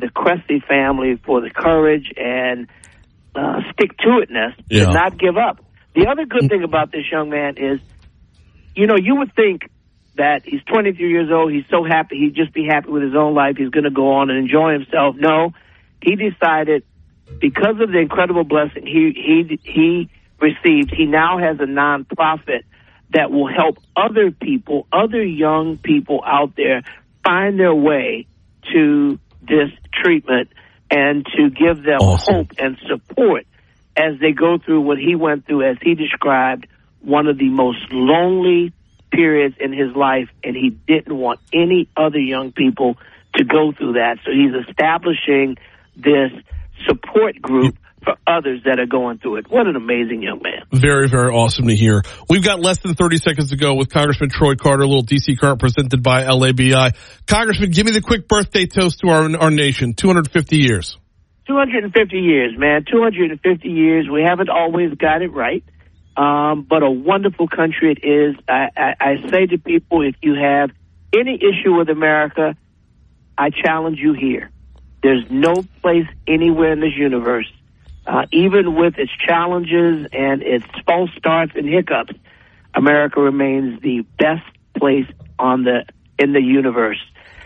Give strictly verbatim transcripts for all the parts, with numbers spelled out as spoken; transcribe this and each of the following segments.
the Cressy family for the courage and uh, stick-to-itness yeah. to not give up. The other good thing about this young man is, you know, you would think that he's twenty-three years old, he's so happy, he'd just be happy with his own life, he's going to go on and enjoy himself. No, he decided because of the incredible blessing he he he received, he now has a nonprofit that will help other people, other young people out there find their way to this treatment and to give them awesome. hope and support as they go through what he went through, as he described, one of the most lonely periods in his life, and he didn't want any other young people to go through that. So he's establishing this support group for others that are going through it. What an amazing young man. Very, very awesome to hear. We've got less than thirty seconds to go with Congressman Troy Carter, a little D C Current presented by L A B I. Congressman, give me the quick birthday toast to our, our nation. two hundred fifty years. two hundred fifty years, man. two hundred fifty years. We haven't always got it right, um, but a wonderful country it is. I, I, I say to people, if you have any issue with America, I challenge you here. There's no place anywhere in this universe, uh, even with its challenges and its false starts and hiccups, America remains the best place on the in the universe.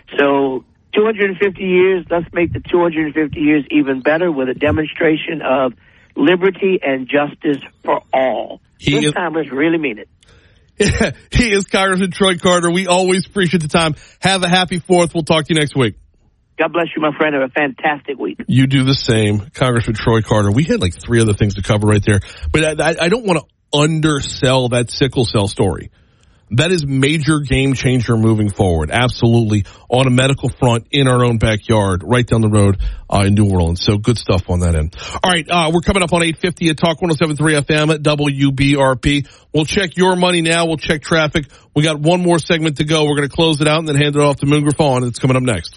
So two hundred fifty years, let's make the two hundred fifty years even better with a demonstration of liberty and justice for all. He this is, time, let's really mean it. Yeah, he is Congressman Troy Carter. We always appreciate the time. Have a happy fourth. We'll talk to you next week. God bless you, my friend. Have a fantastic week. You do the same. Congressman Troy Carter. We had like three other things to cover right there. But I, I don't want to undersell that sickle cell story. That is major game changer moving forward. Absolutely. On a medical front, in our own backyard, right down the road uh, in New Orleans. So good stuff on that end. All right, uh, we're coming up on eight fifty at Talk one oh seven point three F M at W B R P. We'll check your money now. We'll check traffic. We got one more segment to go. We're going to close it out and then hand it off to Moon Griffon. It's coming up next.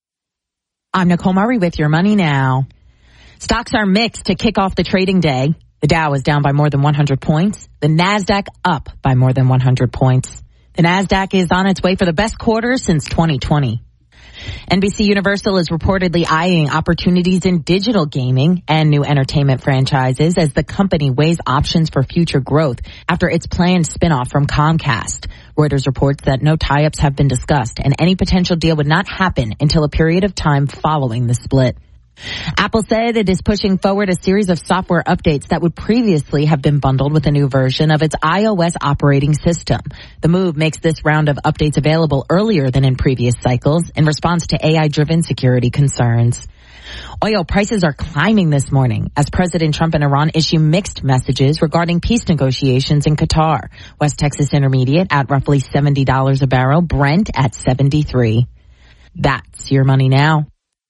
I'm Nicole Murray with your money now. Stocks are mixed to kick off the trading day. The Dow is down by more than one hundred points. The NASDAQ up by more than one hundred points. The NASDAQ is on its way for the best quarter since twenty twenty. N B C Universal is reportedly eyeing opportunities in digital gaming and new entertainment franchises as the company weighs options for future growth after its planned spinoff from Comcast. Reuters reports that no tie-ups have been discussed and any potential deal would not happen until a period of time following the split. Apple said it is pushing forward a series of software updates that would previously have been bundled with a new version of its iOS operating system. The move makes this round of updates available earlier than in previous cycles in response to A I-driven security concerns. Oil prices are climbing this morning as President Trump and Iran issue mixed messages regarding peace negotiations in Qatar. West Texas Intermediate at roughly seventy dollars a barrel, Brent at seventy-three. That's your money now.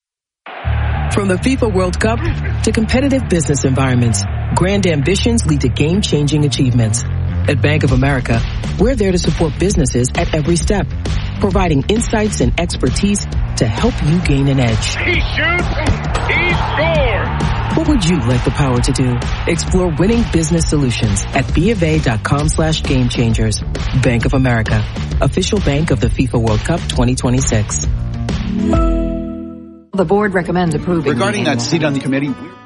From the FIFA World Cup to competitive business environments, grand ambitions lead to game-changing achievements. At Bank of America, we're there to support businesses at every step, providing insights and expertise to help you gain an edge. He shoots, he scores! What would you like the power to do? Explore winning business solutions at bofa.com slash game changers. Bank of America, official bank of the FIFA World Cup twenty twenty-six. The board recommends approving. Regarding that seat on the committee.